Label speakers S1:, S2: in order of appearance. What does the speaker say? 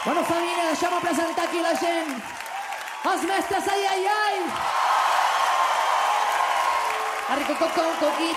S1: Bueno, família, deixeu-me presentar aquí la gent. Els mestres, ai, ai, ai! Arrico, coco, coquito.